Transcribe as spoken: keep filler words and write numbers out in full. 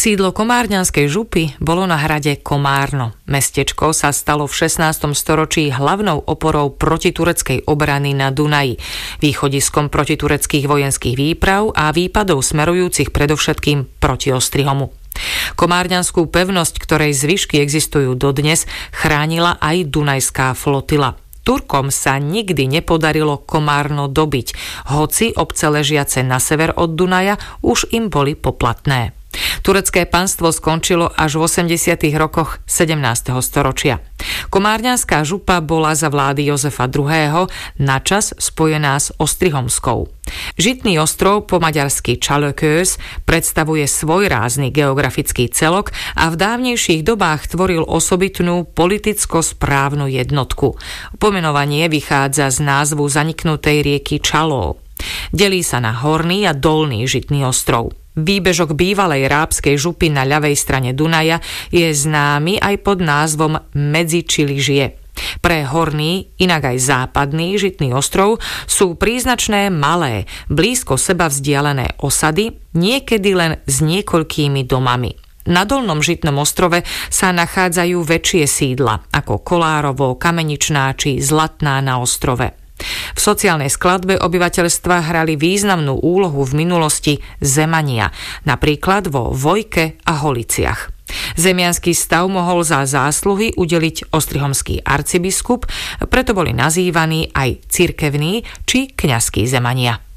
Sídlo komárňanskej župy bolo na hrade Komárno. Mestečko sa stalo v šestnástom storočí hlavnou oporou protitureckej obrany na Dunaji, východiskom protitureckých vojenských výprav a výpadov smerujúcich predovšetkým proti Ostrihomu. Komárňanskú pevnosť, ktorej zvyšky existujú dodnes, chránila aj Dunajská flotila. Turkom sa nikdy nepodarilo Komárno dobiť, hoci obce ležiace na sever od Dunaja už im boli poplatné. Turecké panstvo skončilo až v osemdesiatych rokoch sedemnásteho storočia. Komárňanská župa bola za vlády Jozefa druhého. načas spojená s Ostrihomskou. Žitný ostrov, po maďarsky Čalököz, predstavuje svojrázny geografický celok a v dávnejších dobách tvoril osobitnú politicko-správnu jednotku. Pomenovanie vychádza z názvu zaniknutej rieky Čaló. Delí sa na horný a dolný žitný ostrov. Výbežok bývalej rábskej župy na ľavej strane Dunaja je známy aj pod názvom Medzičiližie. Pre horný, inak aj západný žitný ostrov sú príznačné malé, blízko seba vzdialené osady, niekedy len s niekoľkými domami. Na dolnom žitnom ostrove sa nachádzajú väčšie sídla, ako Kolárovo, Kameničná či Zlatná na ostrove. V sociálnej skladbe obyvateľstva hrali významnú úlohu v minulosti zemania, napríklad vo Vojke a Holiciach. Zemiansky stav mohol za zásluhy udeliť ostrihomský arcibiskup, preto boli nazývaní aj cirkevní či kňazskí zemania.